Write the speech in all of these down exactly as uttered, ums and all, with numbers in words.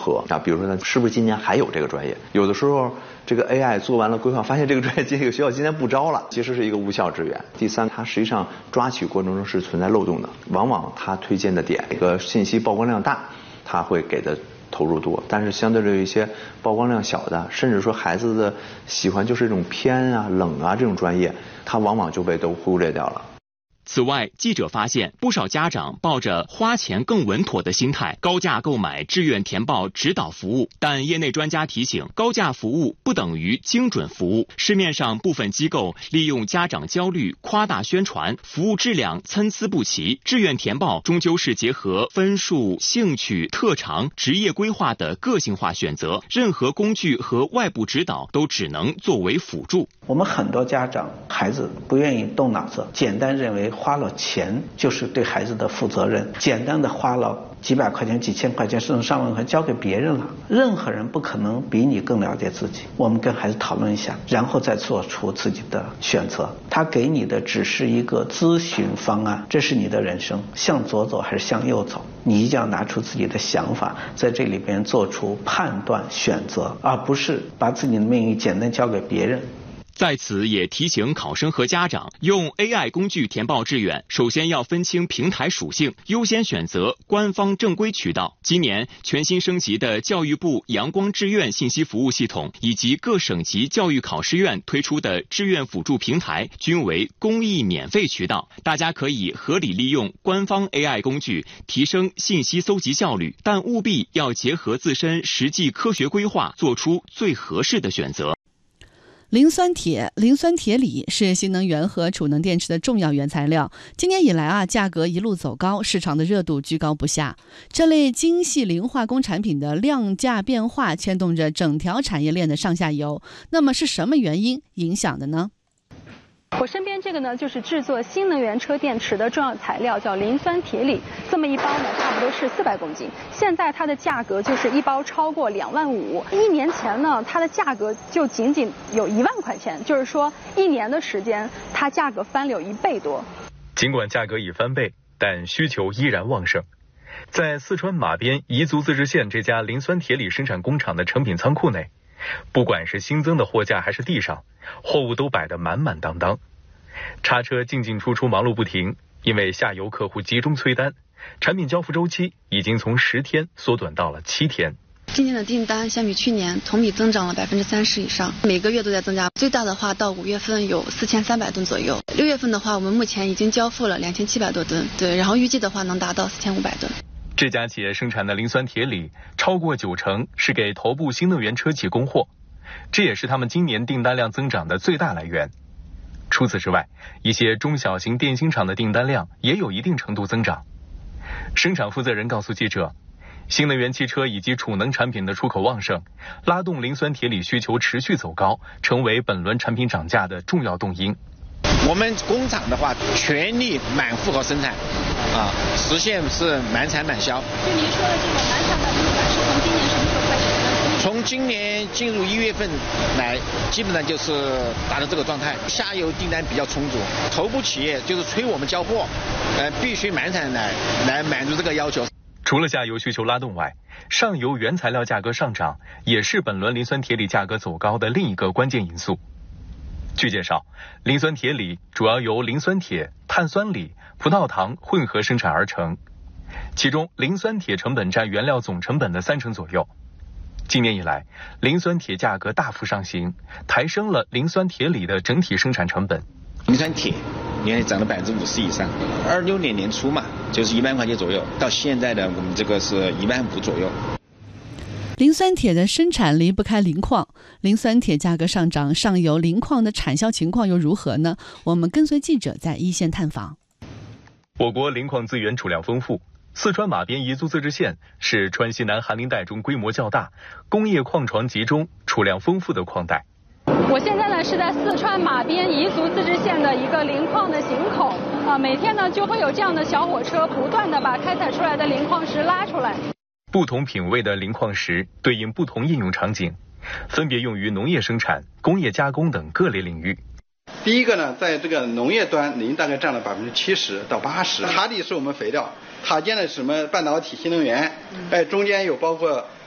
合啊，比如说呢，是不是今年还有这个专业？有的时候这个 A I 做完了规划，发现这个专业这个学校今年不招了，其实是一个无效支援。第三，它实际上抓取过程中是存在漏洞的，往往它推荐的点，这个信息曝光量大，它会给的投入多，但是相对的一些曝光量小的，甚至说孩子的喜欢就是这种偏啊、冷啊这种专业，它往往就被都忽略掉了。 此外，记者发现不少家长抱着花钱更稳妥的心态，高价购买志愿填报指导服务。但业内专家提醒，高价服务不等于精准服务。市面上部分机构利用家长焦虑夸大宣传，服务质量参差不齐。志愿填报终究是结合分数、兴趣、特长、职业规划的个性化选择，任何工具和外部指导都只能作为辅助。 我们很多家长孩子不愿意动脑子，简单认为花了钱就是对孩子的负责任，简单的花了几百块钱、几千块钱甚至上万块交给别人了。任何人不可能比你更了解自己。我们跟孩子讨论一下，然后再做出自己的选择。他给你的只是一个咨询方案，这是你的人生，向左走还是向右走，你一定要拿出自己的想法，在这里边做出判断选择，而不是把自己的命运简单交给别人。 在此也提醒考生和家长，用 A I 工具填报志愿，首先要分清平台属性，优先选择官方正规渠道。今年全新升级的教育部阳光志愿信息服务系统，以及各省级教育考试院推出的志愿辅助平台，均为公益免费渠道。大家可以合理利用官方 A I 工具，提升信息搜集效率，但务必要结合自身实际科学规划，做出最合适的选择。 磷酸铁、磷酸铁锂是新能源和储能电池的重要原材料。今年以来啊，价格一路走高，市场的热度居高不下。这类精细磷化工产品的量价变化牵动着整条产业链的上下游。那么是什么原因影响的呢？ 我身边这个呢，就是制作新能源车电池的重要材料，叫磷酸铁锂。这么一包呢，差不多是四百公斤。现在它的价格就是一包超过两万五。一年前呢，它的价格就仅仅有一万块钱，就是说一年的时间，它价格翻了有一倍多。 尽管价格已翻倍，但需求依然旺盛。在四川马边彝族自治县这家磷酸铁锂生产工厂的成品仓库内，不管是新增的货架还是地上，货物都摆得满满当当，叉车进进出出忙碌不停。因为下游客户集中催单，产品交付周期已经从十天缩短到了七天。 今年的订单相比去年同比增长了百分之三十以上，每个月都在增加。最大的话到五月份有四千三百吨左右，六月份的话我们目前已经交付了两千七百多吨，对，然后预计的话能达到四千五百吨。 这家企业生产的磷酸铁锂超过九成是给头部新能源车企供货，这也是他们今年订单量增长的最大来源。除此之外，一些中小型电芯厂的订单量也有一定程度增长。生产负责人告诉记者，新能源汽车以及储能产品的出口旺盛，拉动磷酸铁锂需求持续走高，成为本轮产品涨价的重要动因。 我们工厂的话，全力满负荷生产，啊，实现是满产满销。 就您说的这个满产满销是从今年什么时候开始？ 从今年进入一月份来，基本上就是达到这个状态。下游订单比较充足，头部企业就是催我们交货，呃，必须满产来来满足这个要求。 除了下游需求拉动外，上游原材料价格上涨也是本轮磷酸铁锂价格走高的另一个关键因素。据介绍，磷酸铁锂主要由磷酸铁、碳酸锂、葡萄糖混合生产而成，其中磷酸铁成本占原料总成本的三成左右。今年以来，磷酸铁价格大幅上行，抬升了磷酸铁锂的整体生产成本。 磷酸铁年涨了百分之五十以上，二六年年初嘛，就是一万块钱左右，到现在的我们这个是一万五左右。 磷酸铁的生产离不开磷矿，磷酸铁价格上涨，上游磷矿的产销情况又如何呢？我们跟随记者在一线探访。 我国磷矿资源储量丰富，四川马边彝族自治县是川西南寒林带中规模较大、工业矿床集中、储量丰富的矿带。 我现在呢是在四川马边彝族自治县的一个磷矿的井口啊，每天呢就会有这样的小火车不断的把开采出来的磷矿石拉出来。 不同品位的磷矿石对应不同应用场景，分别用于农业生产、工业加工等各类领域。 第一个呢，在这个农业端，磷大概占了百分之七十到八十。塔底是我们肥料，塔尖的什么半导体、新能源，哎，中间有包括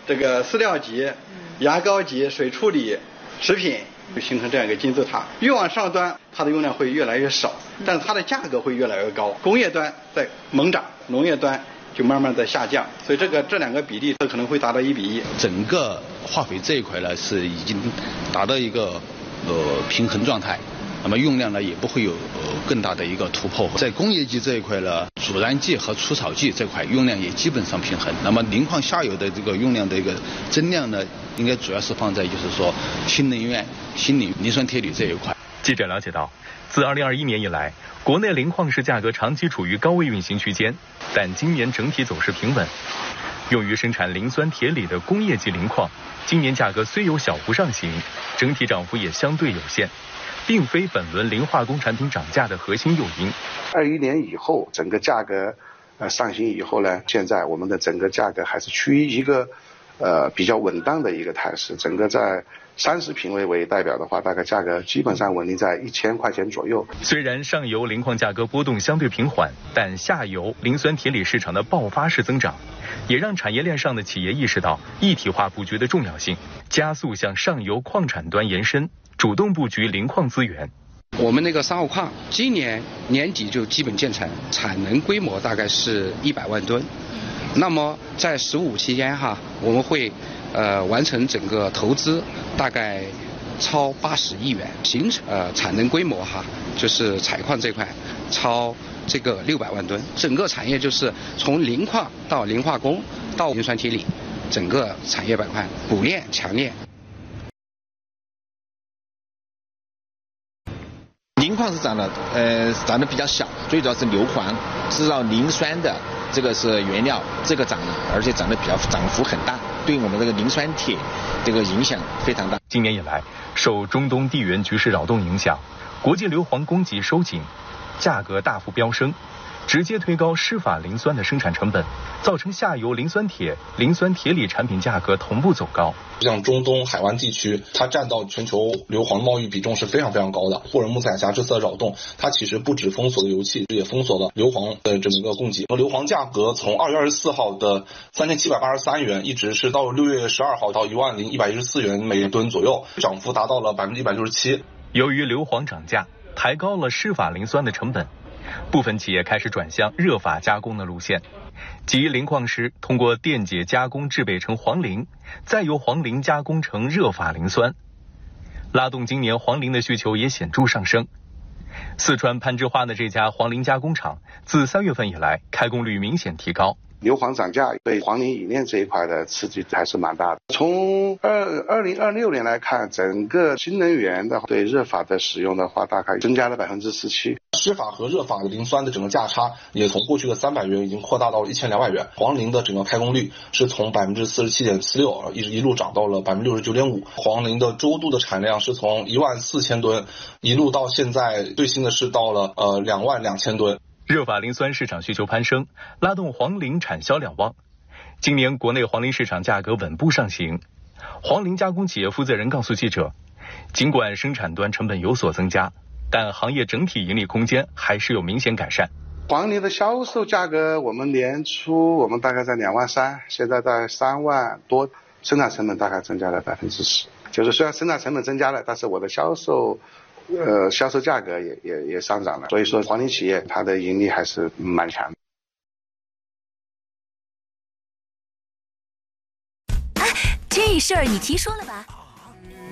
这个饲料级、牙膏级、水处理、食品，就形成这样一个金字塔。越往上端，它的用量会越来越少，但是它的价格会越来越高。工业端在猛涨，农业端就慢慢在下降，所以这个这两个比例可能会达到一比一。 整个化肥这一块呢是已经达到一个呃平衡状态。那么用量呢也不会有呃更大的一个突破。在工业级这一块呢，助燃剂和除草剂这块用量也基本上平衡。那么磷矿下游的这个用量的一个增量呢，应该主要是放在就是说新能源、新磷磷酸铁锂这一块。 记者了解到，自二零二一年以来，国内磷矿石价格长期处于高位运行区间，但今年整体走势平稳。用于生产磷酸铁锂的工业级磷矿，今年价格虽有小幅上行，整体涨幅也相对有限，并非本轮磷化工产品涨价的核心诱因。 二一年以后，整个价格呃上行以后呢，现在我们的整个价格还是趋于一个呃比较稳当的一个态势。整个在三十品位为代表的话，大概价格基本上稳定在一千块钱左右。 虽然上游磷矿价格波动相对平缓，但下游磷酸铁锂市场的爆发式增长，也让产业链上的企业意识到一体化布局的重要性，加速向上游矿产端延伸，主动布局磷矿资源。 我们那个三号矿今年年底就基本建成，产能规模大概是一百万吨。那么在十五期间哈，我们会呃完成整个投资，大概超八十亿元，形成呃产能规模哈，就是采矿这块超这个六百万吨。整个产业就是从磷矿到磷化工到磷酸铁锂，整个产业板块补链强链。 磷矿是涨的，呃，涨得比较小，最主要是硫磺制造磷酸的这个是原料，这个涨了，而且涨得比较涨幅很大，对我们这个磷酸铁这个影响非常大。 今年以来，受中东地缘局势扰动影响，国际硫磺供给收紧，价格大幅飙升，直接推高施法磷酸的生产成本，造成下游磷酸铁、磷酸铁锂产品价格同步走高。 像中东海湾地区，它占到全球硫磺贸易比重是非常非常高的。霍尔木兹海峡这次的扰动，它其实不止封锁了油气，也封锁了硫磺的这么一个供给。硫磺价格从二月二十四号的三千七百八十三元，一直是到六月十二号到一万零一百一十四元每吨左右，涨幅达到了百分之一百六十七。 由于硫磺涨价，抬高了施法磷酸的成本，部分企业开始转向热法加工的路线，即磷矿石通过电解加工制备成黄磷，再由黄磷加工成热法磷酸，拉动今年黄磷的需求也显著上升。四川攀枝花的这家黄磷加工厂，自三月份以来开工率明显提高。 硫磺涨价对黄磷冶炼这一块的刺激还是蛮大的。从二二零二六年来看，整个新能源的对热法的使用的话，大概增加了百分之十七。 施法和热法的磷酸的整个价差也从过去的三百元已经扩大到了一千两百元。黄磷的整个开工率是从百分之四十七点四六一一路涨到了百分之六十九点五。黄磷的周度的产量是从一万四千吨一路到现在最新的是到了呃两万两千吨。 热法磷酸市场需求攀升，拉动黄磷产销两旺。今年国内黄磷市场价格稳步上行。黄磷加工企业负责人告诉记者，尽管生产端成本有所增加，但行业整体盈利空间还是有明显改善。 黄磷的销售价格，我们年初我们大概在两万三，现在在三万多，生产成本大概增加了百分之十。就是虽然生产成本增加了，但是我的销售呃，销售价格也也也上涨了，所以说黄磷企业它的盈利还是蛮强的。 哎，这事儿你听说了吧？